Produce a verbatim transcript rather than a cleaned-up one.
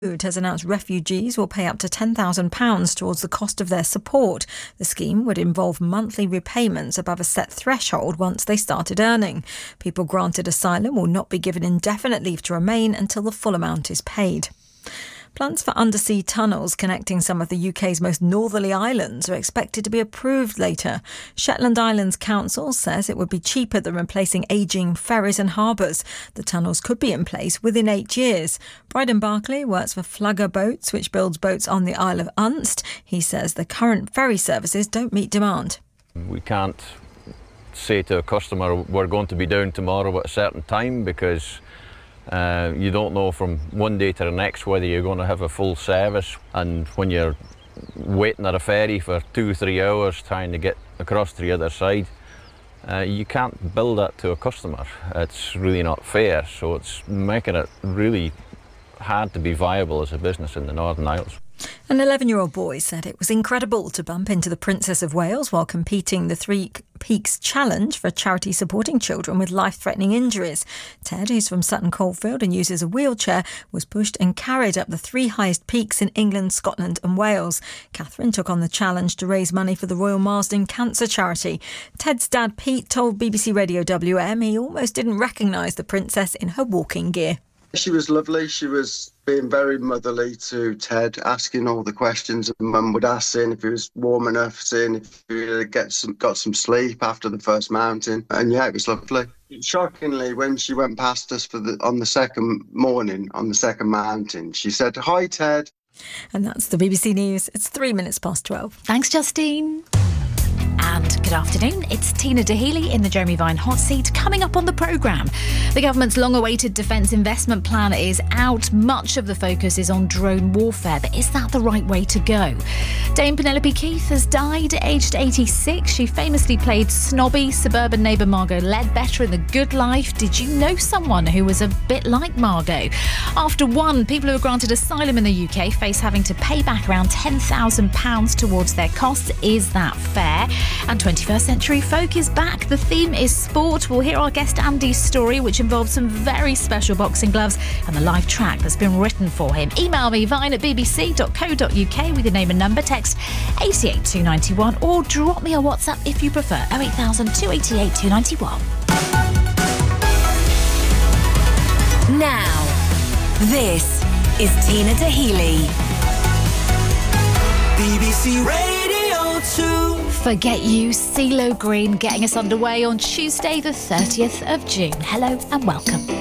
Food has announced refugees will pay up to ten thousand pounds towards the cost of their support. The scheme would involve monthly repayments above a set threshold once they started earning. People granted asylum will not be given indefinite leave to remain until the full amount is paid. Plans for undersea tunnels connecting some of the U K's most northerly islands are expected to be approved later. Shetland Islands Council says it would be cheaper than replacing ageing ferries and harbours. The tunnels could be in place within eight years. Bryden Barclay works for Flugger Boats, which builds boats on the Isle of Unst. He says the current ferry services don't meet demand. We can't say to a customer we're going to be down tomorrow at a certain time, because Uh, you don't know from one day to the next whether you're going to have a full service, and when you're waiting at a ferry for two, three hours trying to get across to the other side, uh, you can't bill that to a customer. It's really not fair, so it's making it really hard to be viable as a business in the Northern Isles. An eleven-year-old boy said it was incredible to bump into the Princess of Wales while competing the Three Peaks Challenge for a charity supporting children with life-threatening injuries. Ted, who's from Sutton Coldfield and uses a wheelchair, was pushed and carried up the three highest peaks in England, Scotland and Wales. Catherine took on the challenge to raise money for the Royal Marsden Cancer Charity. Ted's dad, Pete, told B B C Radio W M he almost didn't recognise the princess in her walking gear. She was lovely. She was being very motherly to Ted, asking all the questions Mum would ask, seeing if he was warm enough, seeing if he had get some, got some sleep after the first mountain. And yeah, it was lovely. Shockingly, when she went past us for the on the second morning, on the second mountain, she said, "Hi, Ted." And that's the B B C News. It's three minutes past twelve. Thanks, Justine. And good afternoon, it's Tina Dahealy in the Jeremy Vine hot seat. Coming up on the programme, the government's long-awaited defence investment plan is out. Much of the focus is on drone warfare, but is that the right way to go? Dame Penelope Keith has died, aged eighty-six. She famously played snobby suburban neighbour Margot Ledbetter in The Good Life. Did you know someone who was a bit like Margot? After one, people who are granted asylum in the U K face having to pay back around ten thousand pounds towards their costs. Is that fair? And twenty-first Century Folk is back. The theme is sport. We'll hear our guest Andy's story, which involves some very special boxing gloves and the live track that's been written for him. Email me, vine at b b c dot co dot u k with your name and number, text eight eight two nine one, or drop me a WhatsApp if you prefer, oh eight thousand two eight eight two nine one. Now, this is Tina Dahealy. B B C Radio two. Forget You, CeeLo Green, getting us underway on Tuesday the thirtieth of June. Hello and welcome.